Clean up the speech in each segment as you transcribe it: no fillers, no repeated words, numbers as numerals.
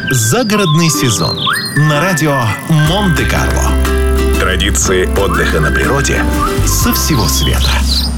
Загородный сезон на радио Монте-Карло. Традиции отдыха на природе со всего света.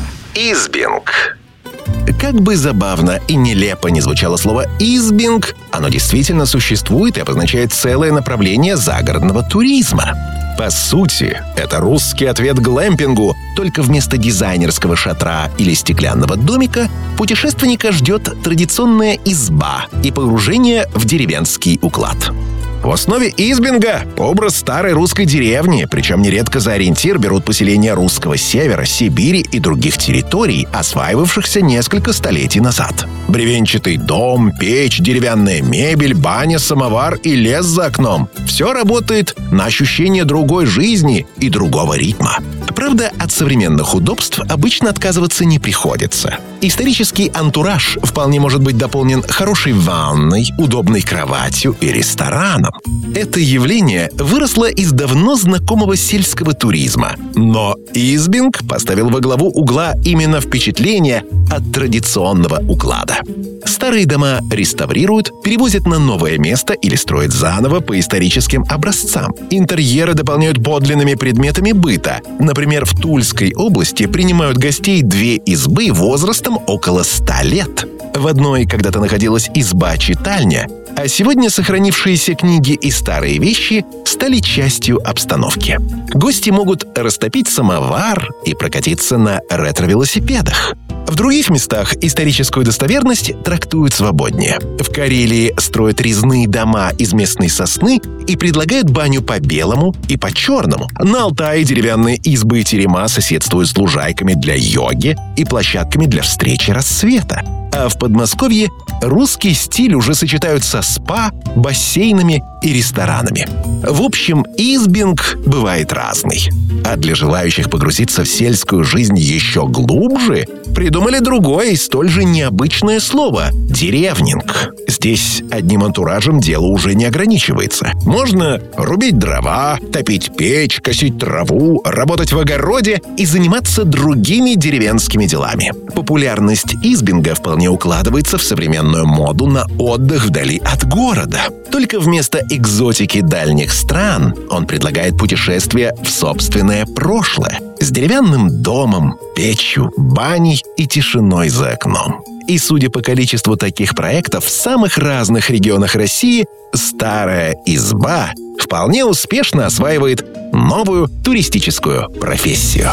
Избинг. Как бы забавно и нелепо не звучало слово «избинг», оно действительно существует и обозначает целое направление загородного туризма. По сути, это русский ответ глэмпингу, только вместо дизайнерского шатра или стеклянного домика путешественника ждет традиционная изба и погружение в деревенский уклад. В основе избинга образ старой русской деревни, причем нередко за ориентир берут поселения русского севера, Сибири и других территорий, осваивавшихся несколько столетий назад. Бревенчатый дом, печь, деревянная мебель, баня, самовар и лес за окном – все работает на ощущение другой жизни и другого ритма. Правда, от современных удобств обычно отказываться не приходится. Исторический антураж вполне может быть дополнен хорошей ванной, удобной кроватью и рестораном. Это явление выросло из давно знакомого сельского туризма. Но избинг поставил во главу угла именно впечатление от традиционного уклада. Старые дома реставрируют, перевозят на новое место или строят заново по историческим образцам. Интерьеры дополняют подлинными предметами быта. Например, в Тульской области принимают гостей 2 избы возрастом около 100 лет. В одной когда-то находилась изба-читальня, а сегодня сохранившиеся книги и старые вещи стали частью обстановки. Гости могут растопить самовар и прокатиться на ретро-велосипедах. В других местах историческую достоверность трактуют свободнее. В Карелии строят резные дома из местной сосны и предлагают баню по-белому и по-черному. На Алтае деревянные избы и терема соседствуют с лужайками для йоги и площадками для встречи рассвета. А в Подмосковье русский стиль уже сочетают со спа, бассейнами и ресторанами. В общем, избинг бывает разный. А для желающих погрузиться в сельскую жизнь еще глубже придумали другое и столь же необычное слово – деревнинг. Здесь одним антуражем дело уже не ограничивается. Можно рубить дрова, топить печь, косить траву, работать в огороде и заниматься другими деревенскими делами. Популярность избинга вполне укладывается в современную моду на отдых вдали от города. Только вместо экзотики дальних стран он предлагает путешествие в собственное прошлое с деревянным домом, печью, баней и тишиной за окном. И судя по количеству таких проектов в самых разных регионах России, старая изба вполне успешно осваивает новую туристическую профессию.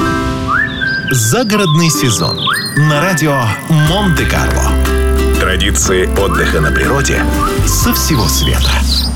Загородный сезон на радио Монте-Карло. Традиции отдыха на природе со всего света.